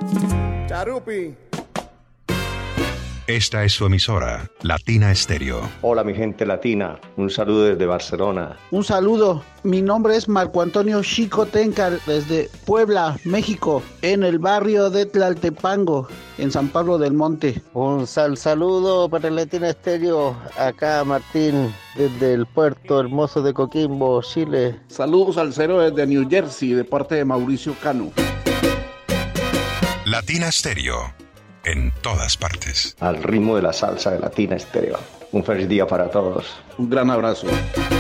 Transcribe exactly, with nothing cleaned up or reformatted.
Charupi. Esta es su emisora, Latina Estéreo. Hola mi gente latina, un saludo desde Barcelona. Un saludo, mi nombre es Marco Antonio Chico Tencar desde Puebla, México, en el barrio de Tlaltepango, en San Pablo del Monte. Un sal saludo para Latina Estéreo, acá Martín desde el puerto hermoso de Coquimbo, Chile. Saludos al cero desde New Jersey, de parte de Mauricio Cano. Latina Estéreo. En todas partes. Al ritmo de la salsa de Latina Estéreo. Un feliz día para todos. Un gran abrazo.